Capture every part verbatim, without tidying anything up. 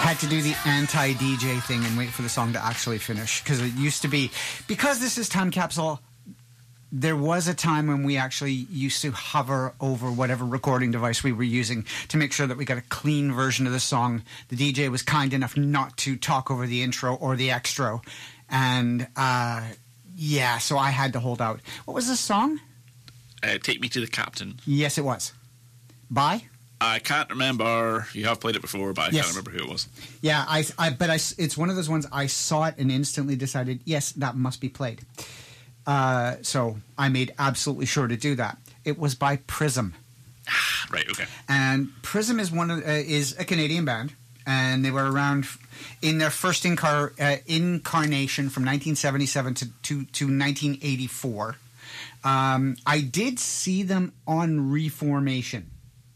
had to do the anti-D J thing and wait for the song to actually finish, because it used to be, because this is Time Capsule, there was a time when we actually used to hover over whatever recording device we were using to make sure that we got a clean version of the song. The D J was kind enough not to talk over the intro or the extra. And, uh, yeah, so I had to hold out. What was the song? Uh, Take Me to the Captain. Yes, it was. By? I can't remember. You have played it before, but I yes. can't remember who it was. Yeah, I, I, but I, it's one of those ones I saw it and instantly decided, yes, that must be played. Uh, so I made absolutely sure to do that. It was by Prism. Right, okay. And Prism is one of uh, is a Canadian band, and they were around in their first incar- uh, incarnation from nineteen seventy-seven to, to, to nineteen eighty-four. Um, I did see them on Reformation.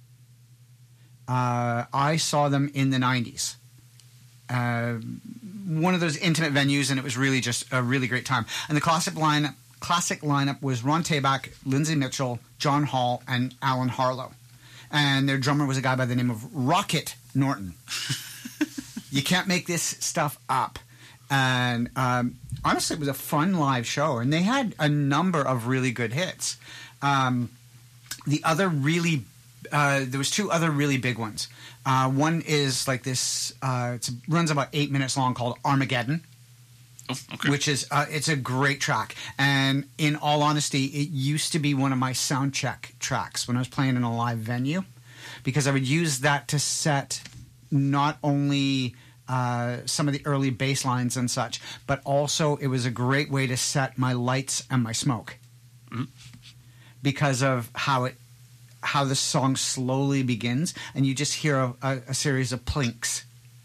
Uh, I saw them in the nineties. Uh, one of those intimate venues, and it was really just a really great time. And the classic lineup, classic lineup was Ron Tabak, Lindsay Mitchell, John Hall, and Alan Harlow. And their drummer was a guy by the name of Rocket Norton. You can't make this stuff up. And um, honestly, it was a fun live show, and they had a number of really good hits. Um, the other really, uh, there was two other really big ones. Uh, one is like this, uh, it runs about eight minutes long, called Armageddon. Oh, okay. Which is, uh, it's a great track. And in all honesty, it used to be one of my sound check tracks when I was playing in a live venue, because I would use that to set not only uh, some of the early bass lines and such, but also it was a great way to set my lights and my smoke, mm-hmm. because of how it, how the song slowly begins, and you just hear a, a, a series of plinks.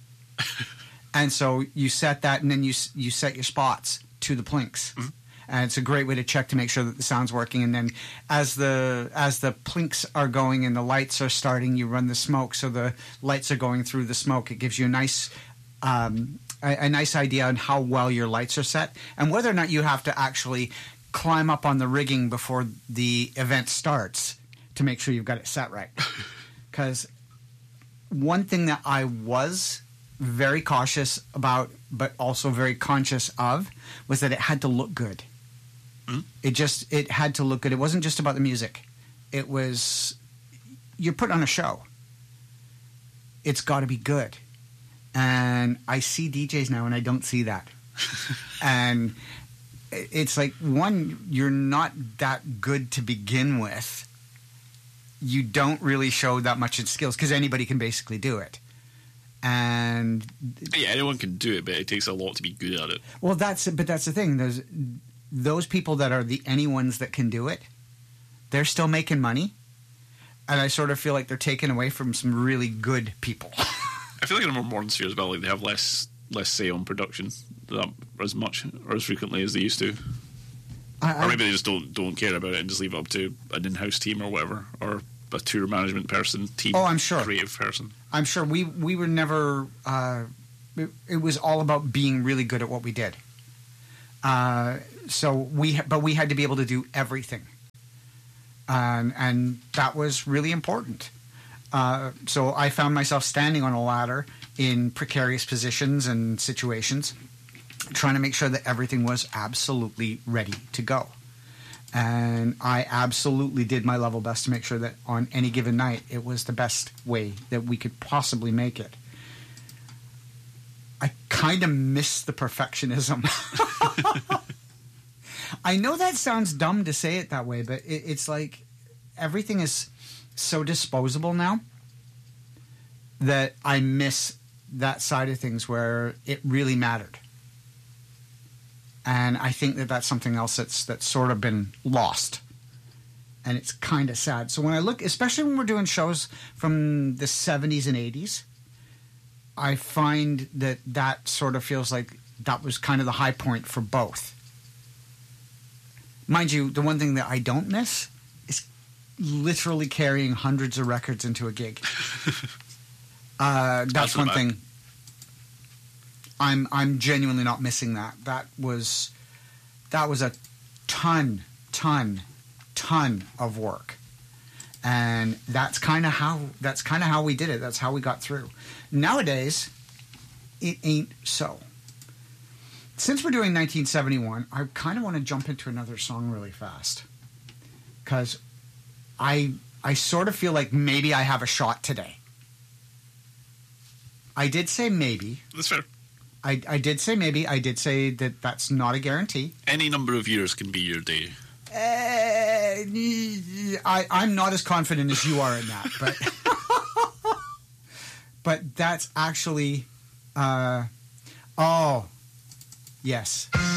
And so you set that, and then you you set your spots to the plinks. Mm-hmm. And it's a great way to check to make sure that the sound's working. And then as the as the plinks are going and the lights are starting, you run the smoke, so the lights are going through the smoke. It gives you a nice um, a, a nice idea on how well your lights are set, and whether or not you have to actually climb up on the rigging before the event starts to make sure you've got it set right. Because one thing that I was very cautious about, but also very conscious of, was that it had to look good. Mm-hmm. It just, it had to look good. It wasn't just about the music. It was, you're put on a show. It's got to be good. And I see D Js now, and I don't see that. And it's like, one, you're not that good to begin with. You don't really show that much in skills, because anybody can basically do it. And yeah, anyone can do it, but it takes a lot to be good at it. Well, that's but that's the thing. There's those people that are the anyones that can do it. They're still making money, and I sort of feel like they're taken away from some really good people. I feel like in a more modern sphere as well, like they have less less say on production, not as much or as frequently as they used to. I, I, or maybe they just don't don't care about it and just leave it up to an in-house team or whatever, or a tour management person, team. Oh, I'm sure. Creative person. I'm sure we we were never. Uh, it, it was all about being really good at what we did. Uh, so we, but we had to be able to do everything, um, and that was really important. Uh, so I found myself standing on a ladder in precarious positions and situations, trying to make sure that everything was absolutely ready to go. And I absolutely did my level best to make sure that on any given night it was the best way that we could possibly make it. I kind of miss the perfectionism. I know that sounds dumb to say it that way, but it, it's like everything is so disposable now that I miss that side of things where it really mattered. And I think that that's something else that's that's sort of been lost. And it's kind of sad. So when I look, especially when we're doing shows from the seventies and eighties, I find that that sort of feels like that was kind of the high point for both. Mind you, the one thing that I don't miss is literally carrying hundreds of records into a gig. uh, that's, that's one thing. I'm I'm genuinely not missing that. That was that was a ton, ton, ton of work, and that's kind of how that's kind of how we did it. That's how we got through. Nowadays, it ain't so. Since we're doing nineteen seventy-one, I kind of want to jump into another song really fast. Because I, I sort of feel like maybe I have a shot today. I did say maybe. That's fair. I, I did say maybe. I did say that that's not a guarantee. Any number of years can be your day. Uh, I, I'm not as confident as you are in that, but but that's actually, uh, oh, yes.